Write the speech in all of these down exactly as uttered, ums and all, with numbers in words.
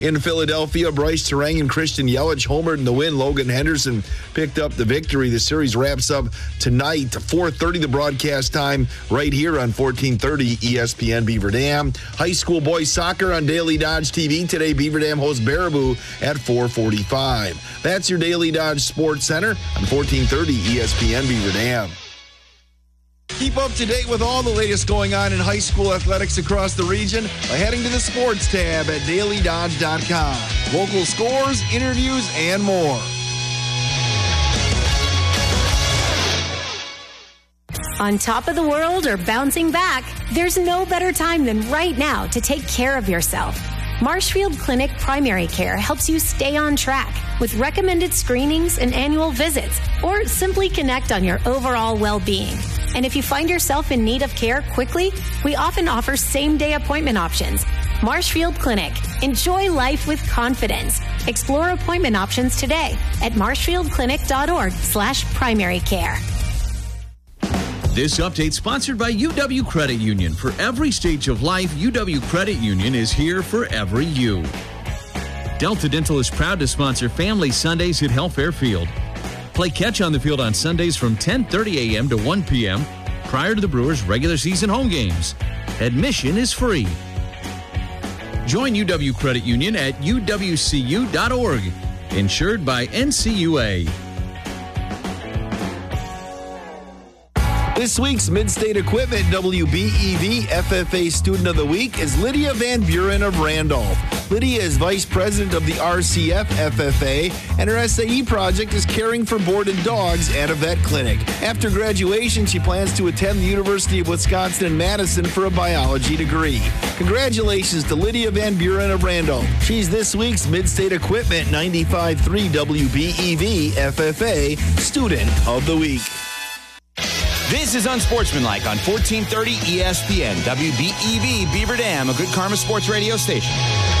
In Philadelphia, Bryce Terang and Christian Yelich homered in the win. Logan Henderson picked up the victory. The series wraps up tonight, four thirty the broadcast time, right here on fourteen thirty E S P N Beaver Dam. High school boys soccer on Daily Dodge T V. Today, Beaver Dam hosts Baraboo at four forty-five. That's your Daily Dodge Sports Center on fourteen thirty E S P N Beaver Dam. Keep up to date with all the latest going on in high school athletics across the region by heading to the sports tab at daily dodge dot com. Local scores, interviews, and more. On top of the world or bouncing back, there's no better time than right now to take care of yourself. Marshfield Clinic Primary Care helps you stay on track with recommended screenings and annual visits, or simply connect on your overall well-being. And if you find yourself in need of care quickly, we often offer same-day appointment options. Marshfield Clinic. Enjoy life with confidence. Explore appointment options today at marshfieldclinic.org slash primary care. This update sponsored by U W Credit Union. For every stage of life, U W Credit Union is here for every you. Delta Dental is proud to sponsor Family Sundays at Health Fairfield. Play catch on the field on Sundays from ten thirty a.m. to one p.m. prior to the Brewers' regular season home games. Admission is free. Join U W Credit Union at u w c u dot org. Insured by N C U A. This week's Midstate Equipment W B E V F F A Student of the Week is Lydia Van Buren of Randolph. Lydia is Vice President of the R C F F F A, and her S A E project is caring for boarded dogs at a vet clinic. After graduation, she plans to attend the University of Wisconsin in Madison for a biology degree. Congratulations to Lydia Van Buren of Randolph. She's this week's Midstate Equipment ninety-five point three W B E V F F A Student of the Week. This is Unsportsmanlike on fourteen thirty E S P N, W B E V Beaver Dam, a Good Karma Sports radio station.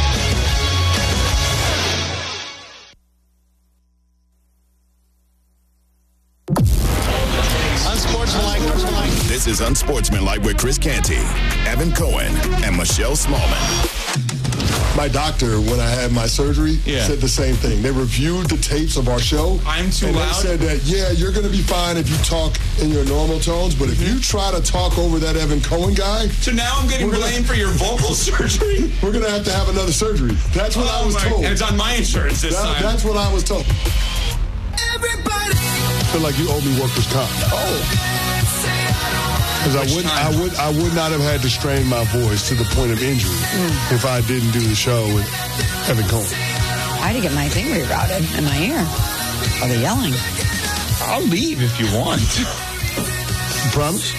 Unsportsmanlike. This is Unsportsmanlike with Chris Canty, Evan Cohen, and Michelle Smallman. My doctor, when I had my surgery, yeah. said the same thing. They reviewed the tapes of our show. I'm too and loud? they said that, yeah, you're going to be fine if you talk in your normal tones, but if you try to talk over that Evan Cohen guy... So now I'm getting blamed for your vocal surgery? We're going to have to have another surgery. That's what oh I was my, told. It's on my insurance this that, time. That's what I was told. Everybody. I feel like you owe me workers' comp. Oh. Because I would, I would, I would not have had to strain my voice to the point of injury mm. if I didn't do the show with Evan Cohen. I had to get my thing rerouted in my ear. All the yelling. I'll leave if you want. You promise?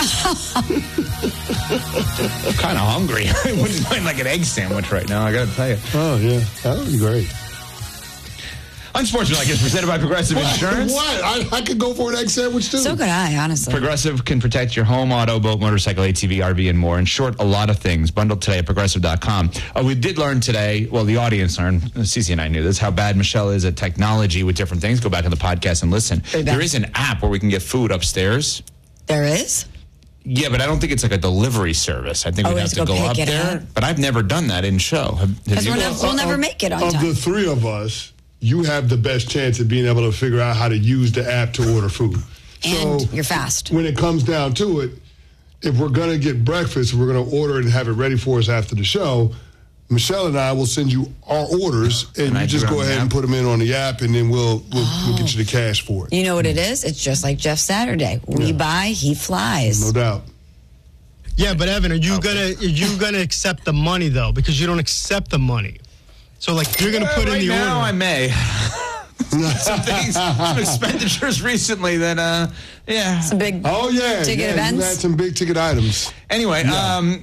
I'm kind of hungry. I wouldn't mind like an egg sandwich right now, I got to tell you. Oh, yeah. That would be great. Unsportsmanlike is presented by Progressive what? Insurance. What? I, I could go for an egg sandwich, too. So could I, honestly. Progressive can protect your home, auto, boat, motorcycle, A T V, R V, and more. In short, a lot of things. Bundled today at progressive dot com. Uh, we did learn today, well, the audience learned, Cece and I knew this, how bad Michelle is at technology with different things. Go back to the podcast and listen. There is an app where we can get food upstairs. There is? Yeah, but I don't think it's like a delivery service. I think oh, we'd have to go, go up there. Up. But I've never done that in show. Because we'll, nev- we'll never make it on of time. Of the three of us, you have the best chance of being able to figure out how to use the app to order food. And so you're fast. When it comes down to it, if we're going to get breakfast, we're going to order it and have it ready for us after the show, Michelle and I will send you our orders, and, and you just go ahead and put them in on the app, and then we'll we'll, oh. we'll get you the cash for it. You know what it is? It's just like Jeff Saturday. We yeah. buy, he flies. No doubt. Yeah, but Evan, are you okay. gonna are you gonna accept the money though? Because you don't accept the money. So, like, you're going to put uh, right in the now, order. I may. some things, some expenditures recently that, uh, yeah. Some big oh, yeah, ticket yeah, events. You had some big ticket items. Anyway, yeah. um,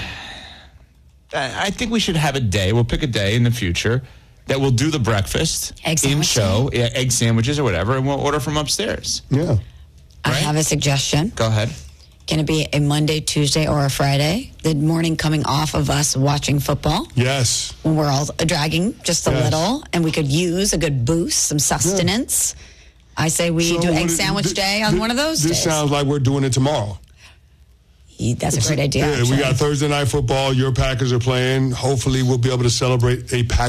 I think we should have a day. We'll pick a day in the future that we'll do the breakfast egg in show, yeah, egg sandwiches or whatever, and we'll order from upstairs. Yeah. I right? have a suggestion. Go ahead. Can it be a Monday, Tuesday, or a Friday? The morning coming off of us watching football. Yes. When we're all dragging just a yes. little, and we could use a good boost, some sustenance. Yeah. I say we so do egg sandwich th- day on th- one of those This days. sounds like we're doing it tomorrow. Yeah, that's a great idea. Yeah, actually. We got Thursday night football. Your Packers are playing. Hopefully we'll be able to celebrate a Packers